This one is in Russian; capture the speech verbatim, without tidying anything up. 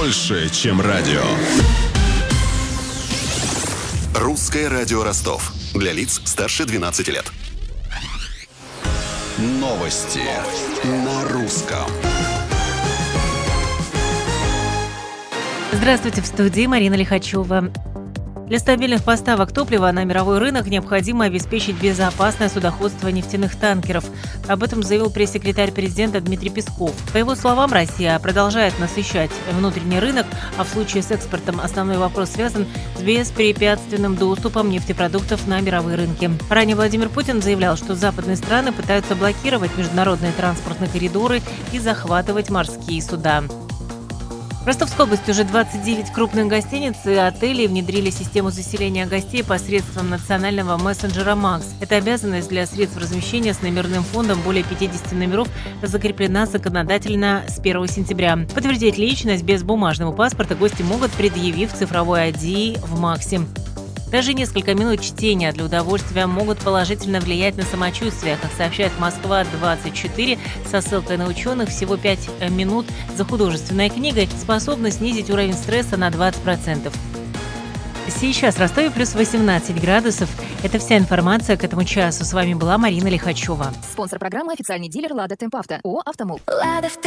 больше, чем радио. Русское радио Ростов. Для лиц старше двенадцати лет. Новости на русском. Здравствуйте, в студии Марина Лихачева. Для стабильных поставок топлива на мировой рынок необходимо обеспечить безопасное судоходство нефтяных танкеров. Об этом заявил пресс-секретарь президента Дмитрий Песков. По его словам, Россия продолжает насыщать внутренний рынок, а в случае с экспортом основной вопрос связан с беспрепятственным доступом нефтепродуктов на мировые рынки. Ранее Владимир Путин заявлял, что западные страны пытаются блокировать международные транспортные коридоры и захватывать морские суда. В Ростовской области уже двадцать девять крупных гостиниц и отелей внедрили систему заселения гостей посредством национального мессенджера «Макс». Эта обязанность для средств размещения с номерным фондом более пятидесяти номеров закреплена законодательно с первого сентября. Подтвердить личность без бумажного паспорта гости могут, предъявив цифровой ай ди в «Максе». Даже несколько минут чтения для удовольствия могут положительно влиять на самочувствие. Как сообщает Москва двадцать четыре, со ссылкой на ученых, всего пять минут за художественной книгой способны снизить уровень стресса на двадцать процентов. Сейчас в Ростове плюс восемнадцать градусов. Это вся информация к этому часу. С вами была Марина Лихачева. Спонсор программы — официальный дилер «Лада Темпавто». ООО «Автомол».